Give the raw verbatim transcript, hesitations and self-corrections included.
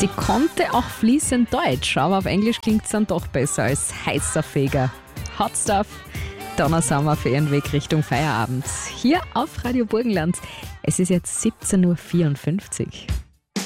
Die konnte auch fließend Deutsch, aber auf Englisch klingt es dann doch besser als heißer Feger. Hot Stuff, Donna Summer für ihren Weg Richtung Feierabend. Hier auf Radio Burgenland. Es ist jetzt siebzehn Uhr vierundfünfzig.